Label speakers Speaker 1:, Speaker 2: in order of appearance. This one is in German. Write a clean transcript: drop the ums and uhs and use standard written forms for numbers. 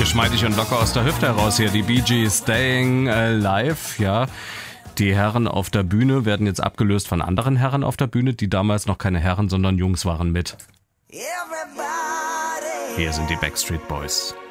Speaker 1: Geschmeidig und locker aus der Hüfte heraus hier, die Bee Gees Staying Alive, ja. Die Herren auf der Bühne werden jetzt abgelöst von anderen Herren auf der Bühne, die damals noch keine Herren, sondern Jungs waren mit. Hier sind die Backstreet Boys.